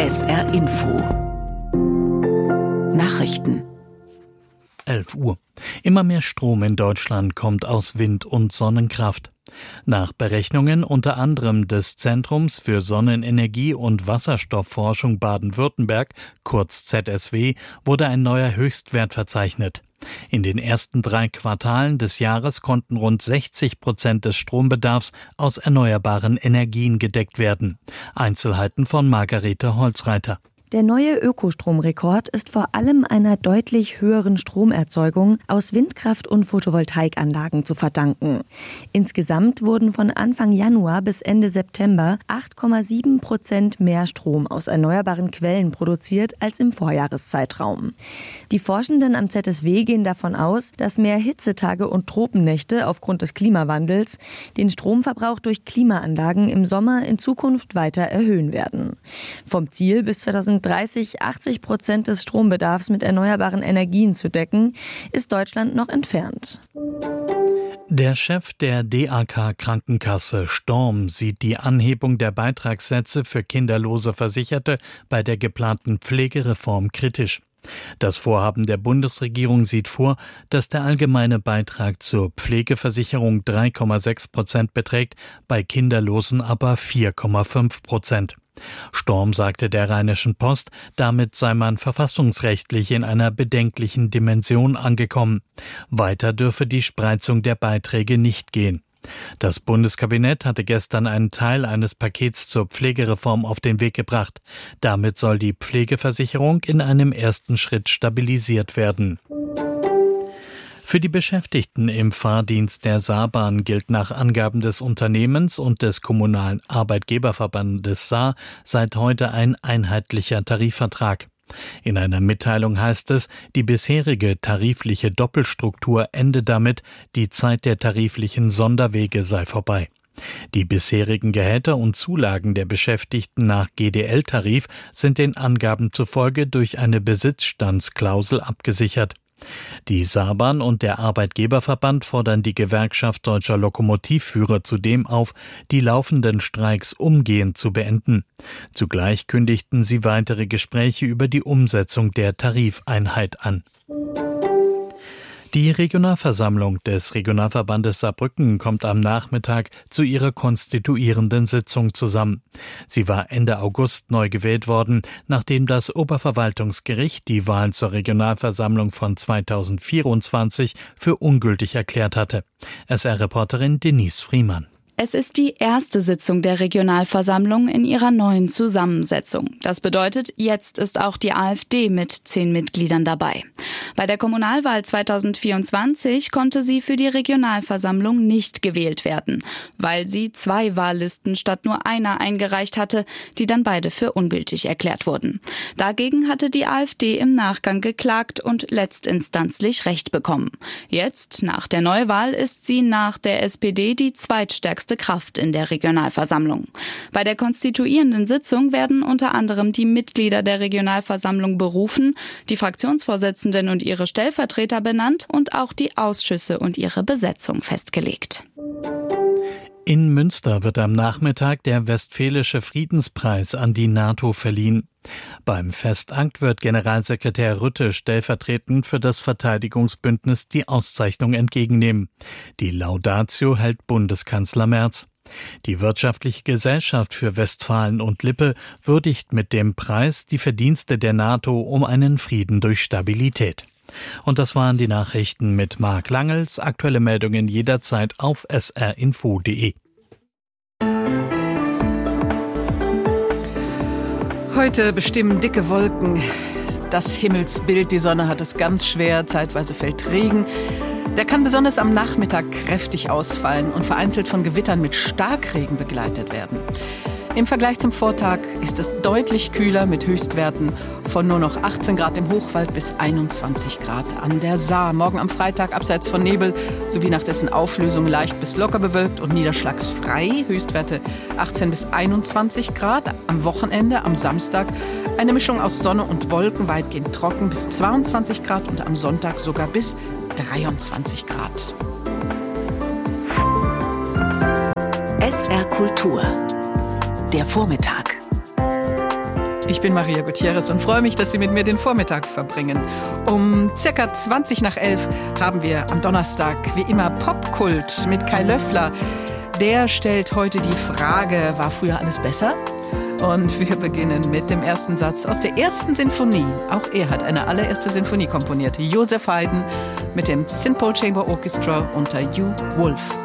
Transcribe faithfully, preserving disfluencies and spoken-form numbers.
S R Info Nachrichten. elf Uhr. Immer mehr Strom in Deutschland kommt aus Wind- und Sonnenkraft. Nach Berechnungen unter anderem des Zentrums für Sonnenenergie und Wasserstoffforschung Baden-Württemberg, kurz Z S W, wurde ein neuer Höchstwert verzeichnet. In den ersten drei Quartalen des Jahres konnten rund sechzig Prozent des Strombedarfs aus erneuerbaren Energien gedeckt werden. Einzelheiten von Margarete Holzreiter. Der neue Ökostromrekord ist vor allem einer deutlich höheren Stromerzeugung aus Windkraft- und Photovoltaikanlagen zu verdanken. Insgesamt wurden von Anfang Januar bis Ende September acht Komma sieben Prozent mehr Strom aus erneuerbaren Quellen produziert als im Vorjahreszeitraum. Die Forschenden am Z S W gehen davon aus, dass mehr Hitzetage und Tropennächte aufgrund des Klimawandels den Stromverbrauch durch Klimaanlagen im Sommer in Zukunft weiter erhöhen werden. Vom Ziel bis zweitausenddreißig achtzig Prozent des Strombedarfs mit erneuerbaren Energien zu decken, ist Deutschland noch entfernt. Der Chef der D A K-Krankenkasse Storm sieht die Anhebung der Beitragssätze für kinderlose Versicherte bei der geplanten Pflegereform kritisch. Das Vorhaben der Bundesregierung sieht vor, dass der allgemeine Beitrag zur Pflegeversicherung drei Komma sechs Prozent beträgt, bei Kinderlosen aber vier Komma fünf Prozent. Storm sagte der Rheinischen Post, damit sei man verfassungsrechtlich in einer bedenklichen Dimension angekommen. Weiter dürfe die Spreizung der Beiträge nicht gehen. Das Bundeskabinett hatte gestern einen Teil eines Pakets zur Pflegereform auf den Weg gebracht. Damit soll die Pflegeversicherung in einem ersten Schritt stabilisiert werden. Für die Beschäftigten im Fahrdienst der Saarbahn gilt nach Angaben des Unternehmens und des Kommunalen Arbeitgeberverbandes Saar seit heute ein einheitlicher Tarifvertrag. In einer Mitteilung heißt es, die bisherige tarifliche Doppelstruktur ende damit, die Zeit der tariflichen Sonderwege sei vorbei. Die bisherigen Gehälter und Zulagen der Beschäftigten nach G D L-Tarif sind den Angaben zufolge durch eine Besitzstandsklausel abgesichert. Die Saarbahn und der Arbeitgeberverband fordern die Gewerkschaft Deutscher Lokomotivführer zudem auf, die laufenden Streiks umgehend zu beenden. Zugleich kündigten sie weitere Gespräche über die Umsetzung der Tarifeinheit an. Die Regionalversammlung des Regionalverbandes Saarbrücken kommt am Nachmittag zu ihrer konstituierenden Sitzung zusammen. Sie war Ende August neu gewählt worden, nachdem das Oberverwaltungsgericht die Wahlen zur Regionalversammlung von zweitausendvierundzwanzig für ungültig erklärt hatte. S R-Reporterin Denise Friemann. Es ist die erste Sitzung der Regionalversammlung in ihrer neuen Zusammensetzung. Das bedeutet, jetzt ist auch die AfD mit zehn Mitgliedern dabei. Bei der Kommunalwahl zweitausendvierundzwanzig konnte sie für die Regionalversammlung nicht gewählt werden, weil sie zwei Wahllisten statt nur einer eingereicht hatte, die dann beide für ungültig erklärt wurden. Dagegen hatte die AfD im Nachgang geklagt und letztinstanzlich Recht bekommen. Jetzt, nach der Neuwahl, ist sie nach der S P D die zweitstärkste Kraft in der Regionalversammlung. Bei der konstituierenden Sitzung werden unter anderem die Mitglieder der Regionalversammlung berufen, die Fraktionsvorsitzenden und ihre Stellvertreter benannt und auch die Ausschüsse und ihre Besetzung festgelegt. In Münster wird am Nachmittag der Westfälische Friedenspreis an die NATO verliehen. Beim Festakt wird Generalsekretär Rutte stellvertretend für das Verteidigungsbündnis die Auszeichnung entgegennehmen. Die Laudatio hält Bundeskanzler Merz. Die Wirtschaftliche Gesellschaft für Westfalen und Lippe würdigt mit dem Preis die Verdienste der NATO um einen Frieden durch Stabilität. Und das waren die Nachrichten mit Marc Langels. Aktuelle Meldungen jederzeit auf s r info punkt d e. Heute bestimmen dicke Wolken das Himmelsbild. Die Sonne hat es ganz schwer, zeitweise fällt Regen. Der kann besonders am Nachmittag kräftig ausfallen und vereinzelt von Gewittern mit Starkregen begleitet werden. Im Vergleich zum Vortag ist es deutlich kühler mit Höchstwerten von nur noch achtzehn Grad im Hochwald bis einundzwanzig Grad an der Saar. Morgen am Freitag abseits von Nebel sowie nach dessen Auflösung leicht bis locker bewölkt und niederschlagsfrei. Höchstwerte achtzehn bis einundzwanzig Grad. Am Wochenende, am Samstag, eine Mischung aus Sonne und Wolken, weitgehend trocken bis zweiundzwanzig Grad und am Sonntag sogar bis dreiundzwanzig Grad. S R Kultur. Der Vormittag. Ich bin Maria Gutierrez und freue mich, dass Sie mit mir den Vormittag verbringen. Um circa zwanzig nach elf haben wir am Donnerstag wie immer Popkult mit Kai Löffler. Der stellt heute die Frage, war früher alles besser? Und wir beginnen mit dem ersten Satz aus der ersten Sinfonie. Auch er hat eine allererste Sinfonie komponiert. Joseph Haydn mit dem Saint Paul Chamber Orchestra unter Hugh Wolf.